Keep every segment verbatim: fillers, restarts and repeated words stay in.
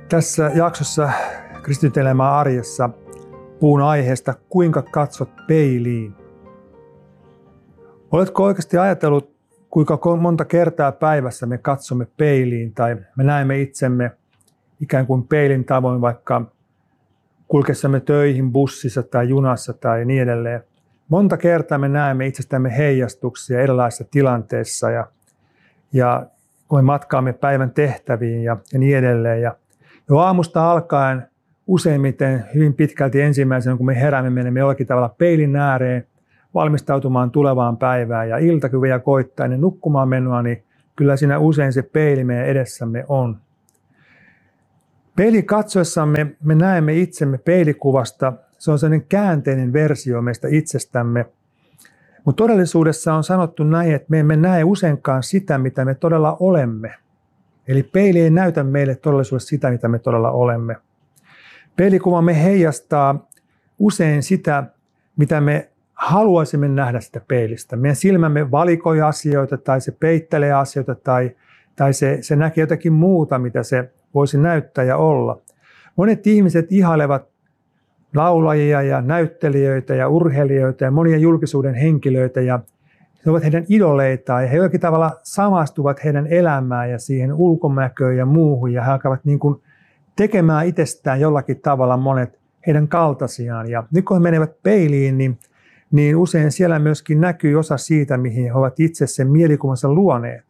Tässä jaksossa Kristityn elämä arjessa puhun aiheesta, kuinka katsot peiliin. Oletko oikeasti ajatellut, kuinka monta kertaa päivässä me katsomme peiliin tai me näemme itsemme ikään kuin peilin tavoin vaikka kulkessamme töihin bussissa tai junassa tai niin edelleen. Monta kertaa me näemme itsestämme heijastuksia erilaisissa tilanteissa ja, ja kun me matkaamme päivän tehtäviin ja, ja niin edelleen. Ja jo aamusta alkaen useimmiten hyvin pitkälti ensimmäisenä, kun me heräämme, menemme jollakin tavalla peilin ääreen valmistautumaan tulevaan päivään ja ilta kun vielä koittaa ennen nukkumaan menoa, niin kyllä siinä usein se peili meidän edessämme on. Peilin katsoessamme me näemme itsemme peilikuvasta. Se on sellainen käänteinen versio meistä itsestämme. Mutta todellisuudessa on sanottu näin, että me emme näe useinkaan sitä, mitä me todella olemme. Eli peili ei näytä meille todellisuudessa sitä, mitä me todella olemme. Peilikuvamme heijastaa usein sitä, mitä me haluaisimme nähdä sitä peilistä. Meidän silmämme valikoi asioita tai se peittelee asioita tai, tai se, se näkee jotakin muuta, mitä se voisi näyttää ja olla. Monet ihmiset ihailevat laulajia ja näyttelijöitä ja urheilijoita ja monia julkisuuden henkilöitä ja he ovat heidän idoleitaan ja he jollakin tavalla samastuvat heidän elämään ja siihen ulkonäköön ja muuhun ja he alkavat niin kuin tekemään itsestään jollakin tavalla monet heidän kaltaisiaan. Ja nyt kun he menevät peiliin, niin, niin usein siellä myöskin näkyy osa siitä, mihin he ovat itse sen mielikuvansa luoneet.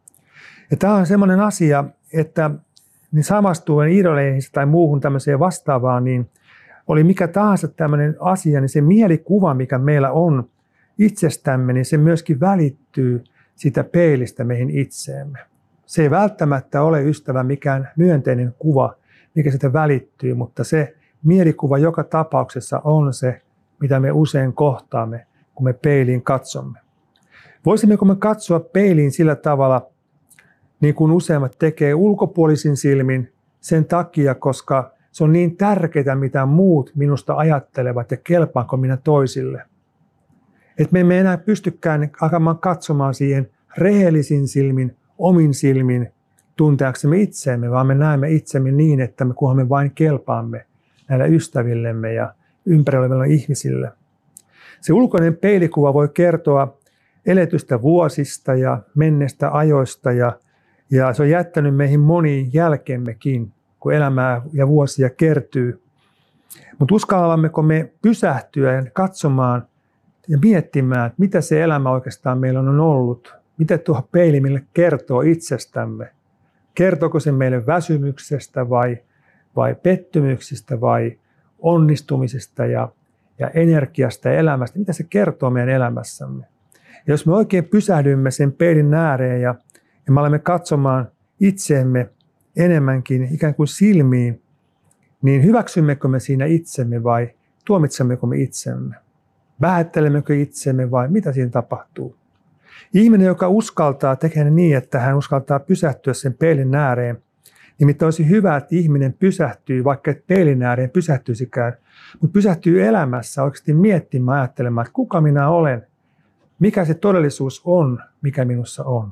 Ja tämä on sellainen asia, että niin samastuen idoleihinsa tai muuhun tämmöiseen vastaavaan, niin oli mikä tahansa tämmöinen asia, niin se mielikuva, mikä meillä on itsestämme, niin se myöskin välittyy sitä peilistä meihin itseemme. Se ei välttämättä ole, ystävä, mikään myönteinen kuva, mikä sitä välittyy, mutta se mielikuva joka tapauksessa on se, mitä me usein kohtaamme, kun me peiliin katsomme. Voisimmeko me katsoa peiliin sillä tavalla, niin kuin useimmat tekee ulkopuolisin silmin sen takia, koska se on niin tärkeää, mitä muut minusta ajattelevat ja kelpaanko minä toisille. Että me emme enää pystykään alkamaan katsomaan siihen rehellisin silmin, omin silmin tunteaksemme itseemme, vaan me näemme itsemme niin, että me kunhan me vain kelpaamme näille ystävillemme ja ympärillä oleville ihmisille. Se ulkoinen peilikuva voi kertoa eletystä vuosista ja menneistä ajoista ja, ja se on jättänyt meihin moniin jälkemmekin, kun elämää ja vuosia kertyy. Mutta uskallammeko me pysähtyä ja katsomaan ja miettimään, että mitä se elämä oikeastaan meillä on ollut. Mitä tuo peili meille kertoo itsestämme. Kertooko se meille väsymyksestä vai, vai pettymyksistä vai onnistumisesta ja, ja energiasta ja elämästä. Mitä se kertoo meidän elämässämme. Ja jos me oikein pysähdymme sen peilin ääreen ja, ja me olemme katsomaan itseemme enemmänkin ikään kuin silmiin, niin hyväksymmekö me siinä itsemme vai tuomitsemmeko me itsemme? Vähättelemmekö itsemme vai mitä siinä tapahtuu? Ihminen, joka uskaltaa tehdä niin, että hän uskaltaa pysähtyä sen peilin ääreen, nimittäin olisi hyvä, että ihminen pysähtyy, vaikka et peilin ääreen pysähtyisikään, mutta pysähtyy elämässä oikeasti miettimään, ajattelemaan, että kuka minä olen, mikä se todellisuus on, mikä minussa on.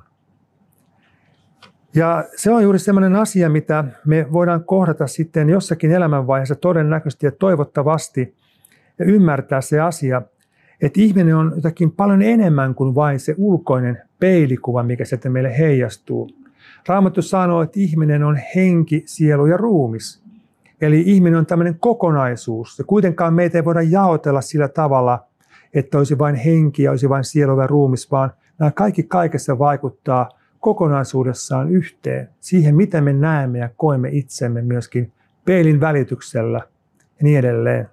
Ja se on juuri sellainen asia, mitä me voidaan kohdata sitten jossakin elämänvaiheessa todennäköisesti ja toivottavasti ja ymmärtää se asia, että ihminen on jotakin paljon enemmän kuin vain se ulkoinen peilikuva, mikä sieltä meille heijastuu. Raamattu sanoo, että ihminen on henki, sielu ja ruumis. Eli ihminen on tämmöinen kokonaisuus. Ja kuitenkaan meitä ei voida jaotella sillä tavalla, että olisi vain henki ja olisi vain sielu ja ruumis, vaan nämä kaikki kaikessa vaikuttaa kokonaisuudessaan yhteen. Siihen, miten me näemme ja koemme itsemme myöskin peilin välityksellä ja niin edelleen.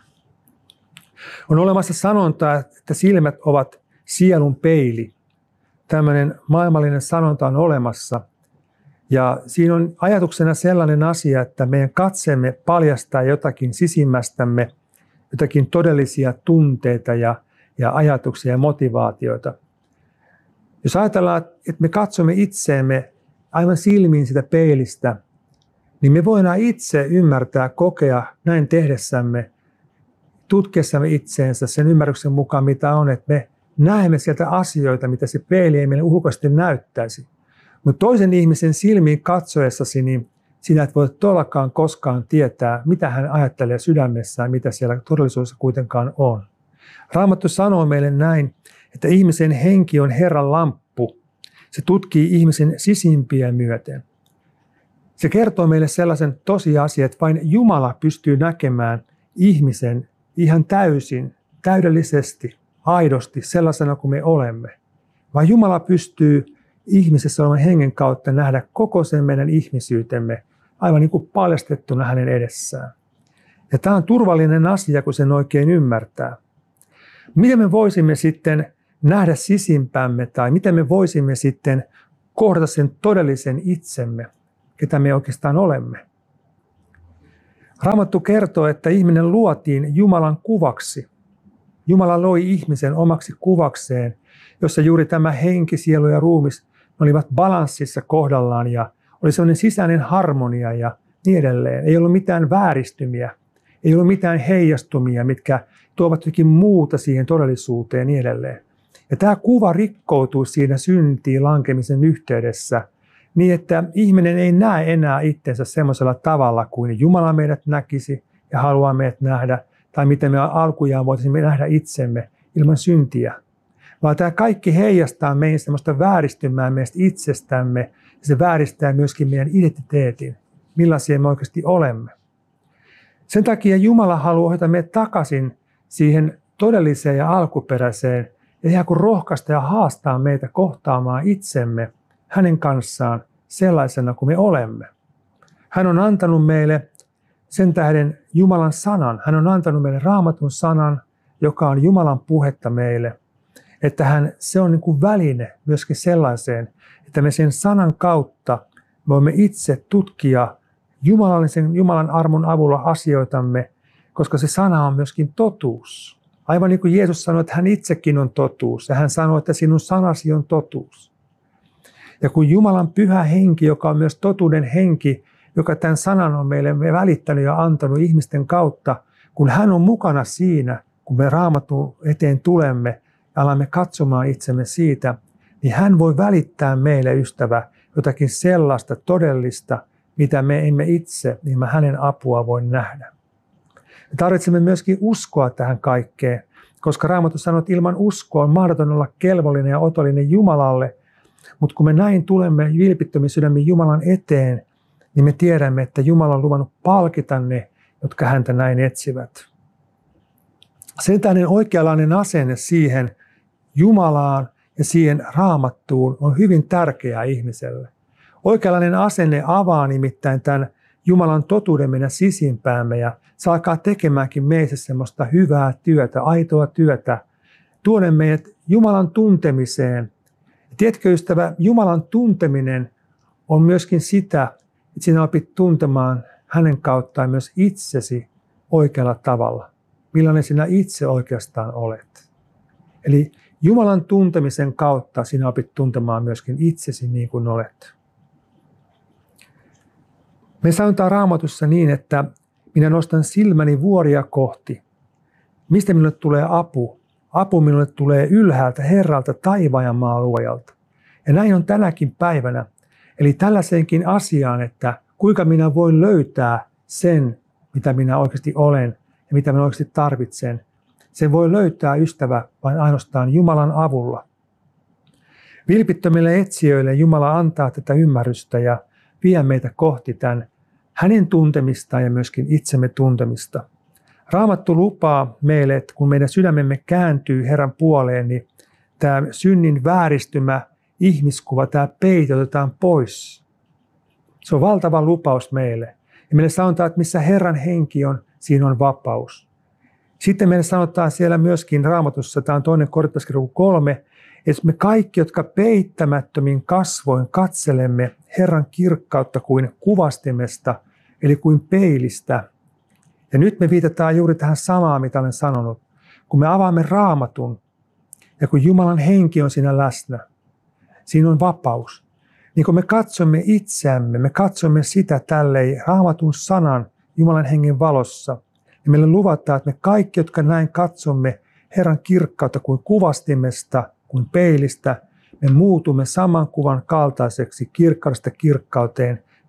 On olemassa sanonta, että silmät ovat sielun peili. Tällainen maailmallinen sanonta on olemassa. Ja siinä on ajatuksena sellainen asia, että meidän katseemme paljastaa jotakin sisimmästämme, jotakin todellisia tunteita ja, ja ajatuksia ja motivaatioita. Jos ajatellaan, että me katsomme itseemme aivan silmiin sitä peilistä, niin me voidaan itse ymmärtää, kokea näin tehdessämme, tutkiessamme itseensä sen ymmärryksen mukaan, mitä on, että me näemme sieltä asioita, mitä se peili ei meille ulkoisesti näyttäisi. Mutta toisen ihmisen silmiin katsoessasi, niin Sinä et voi todellakaan koskaan tietää, mitä hän ajattelee sydämessään, mitä siellä todellisuudessa kuitenkaan on. Raamattu sanoo meille näin, että ihmisen henki on Herran lamppu. Se tutkii ihmisen sisimpiä myöten. Se kertoo meille sellaisen tosiasian, että vain Jumala pystyy näkemään ihmisen ihan täysin, täydellisesti, aidosti sellaisena kuin me olemme. Vaan Jumala pystyy ihmisessä olevan hengen kautta nähdä koko sen meidän ihmisyytemme aivan niin kuin paljastettuna hänen edessään. Ja tämä on turvallinen asia, kun sen oikein ymmärtää. Miten me voisimme sitten nähdä sisimpämme tai miten me voisimme sitten kohdata sen todellisen itsemme, ketä me oikeastaan olemme? Raamattu kertoo, että ihminen luotiin Jumalan kuvaksi. Jumala loi ihmisen omaksi kuvakseen, jossa juuri tämä henki, sielu ja ruumis olivat balanssissa kohdallaan ja oli sellainen sisäinen harmonia ja niin edelleen. Ei ollut mitään vääristymiä, ei ollut mitään heijastumia, mitkä tuovat jokin muuta siihen todellisuuteen ja niin edelleen. Ja tämä kuva rikkoutui siinä syntiin lankemisen yhteydessä niin, että ihminen ei näe enää itsensä semmoisella tavalla kuin Jumala meidät näkisi ja haluaa meidät nähdä, tai miten me alkujaan voisimme nähdä itsemme ilman syntiä. Vaan tämä kaikki heijastaa meihin semmoista vääristymää meistä itsestämme, ja se vääristää myöskin meidän identiteetin, millaisia me oikeasti olemme. Sen takia Jumala haluaa ohjata meidät takaisin siihen todelliseen ja alkuperäiseen, ja ihan kuin rohkaista ja haastaa meitä kohtaamaan itsemme hänen kanssaan sellaisena kuin me olemme. Hän on antanut meille sen tähden Jumalan sanan. Hän on antanut meille Raamatun sanan, joka on Jumalan puhetta meille. Että hän, se on niin kuin väline myöskin sellaiseen, että me sen sanan kautta voimme itse tutkia jumalallisen, Jumalan armon avulla asioitamme, koska se sana on myöskin totuus. Aivan niin kuin Jeesus sanoi, että hän itsekin on totuus, ja hän sanoi, että sinun sanasi on totuus. Ja kun Jumalan pyhä henki, joka on myös totuuden henki, joka tämän sanan on meille välittänyt ja antanut ihmisten kautta, kun hän on mukana siinä, kun me Raamatun eteen tulemme ja alamme katsomaan itsemme siitä, niin hän voi välittää meille, ystävä, jotakin sellaista todellista, mitä me emme itse, niin me hänen apua voi nähdä. Me tarvitsemme myöskin uskoa tähän kaikkeen, koska Raamattu sanoo, että ilman uskoa on mahdoton olla kelvollinen ja otollinen Jumalalle, mutta kun me näin tulemme vilpittömin sydämin Jumalan eteen, niin me tiedämme, että Jumala on luvannut palkita ne, jotka häntä näin etsivät. Sen tähden oikeanlainen asenne siihen Jumalaan ja siihen Raamattuun on hyvin tärkeää ihmiselle. Oikeanlainen asenne avaa nimittäin tämän Jumalan totuuden meidän sisimpäämme ja se alkaa tekemäänkin meissä semmoista hyvää työtä, aitoa työtä, tuoden meidät Jumalan tuntemiseen. Ja tiedätkö ystävä, Jumalan tunteminen on myöskin sitä, että sinä opit tuntemaan hänen kauttaan myös itsesi oikealla tavalla. Millainen sinä itse oikeastaan olet. Eli Jumalan tuntemisen kautta sinä opit tuntemaan myöskin itsesi niin kuin olet. Me sanotaan Raamatussa niin, että minä nostan silmäni vuoria kohti. Mistä minulle tulee apu? Apu minulle tulee ylhäältä, Herralta, taivaan ja maan luojalta. Ja näin on tänäkin päivänä. Eli tällaiseenkin asiaan, että kuinka minä voin löytää sen, mitä minä oikeasti olen ja mitä minä oikeasti tarvitsen. Sen voi löytää, ystävä, vain ainoastaan Jumalan avulla. Vilpittömille etsijöille Jumala antaa tätä ymmärrystä ja vie meitä kohti tämän hänen tuntemistaan ja myöskin itsemme tuntemista. Raamattu lupaa meille, että kun meidän sydämemme kääntyy Herran puoleen, niin tämä synnin vääristymä, ihmiskuva, tämä peite otetaan pois. Se on valtava lupaus meille. Ja meille sanotaan, että missä Herran henki on, siinä on vapaus. Sitten meille sanotaan siellä myöskin Raamatussa, tämä on toinen Korintalaiskirja kolme, että me kaikki, jotka peittämättömin kasvoin katselemme Herran kirkkautta kuin kuvastimesta, eli kuin peilistä. Ja nyt me viitataan juuri tähän samaan, mitä olen sanonut. Kun me avaamme Raamatun ja kun Jumalan henki on siinä läsnä, siinä on vapaus. Niin kun me katsomme itseämme, me katsomme sitä tälleen Raamatun sanan Jumalan hengen valossa. Ja meille luvataan, että me kaikki, jotka näin katsomme Herran kirkkautta kuin kuvastimesta, kuin peilistä, me muutumme saman kuvan kaltaiseksi kirkkaudesta kirkkauteen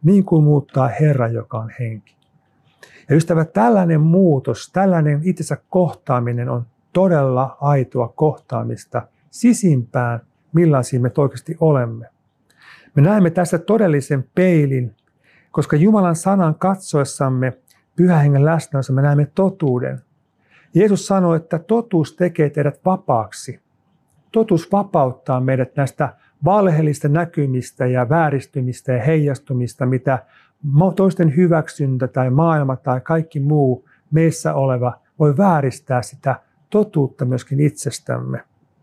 niin kuin muuttaa Herra, joka on henki. Ja ystävät, tällainen muutos, tällainen itsensä kohtaaminen on todella aitoa kohtaamista sisimpään, millaisia me oikeasti olemme. Me näemme tässä todellisen peilin, koska Jumalan sanan katsoessamme Pyhän Hengen läsnäolossa me näemme totuuden. Jeesus sanoi, että totuus tekee teidät vapaaksi. Totuus vapauttaa meidät näistä valheellista näkymistä ja vääristymistä ja heijastumista, mitä toisten hyväksyntä tai maailma tai kaikki muu meissä oleva voi vääristää sitä totuutta myöskin itsestämme.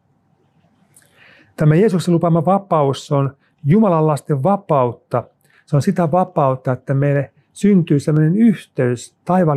Tämä Jeesuksen lupaama vapaus on Jumalan lasten vapautta. Se on sitä vapautta, että meille syntyy sellainen yhteys taivaalliseen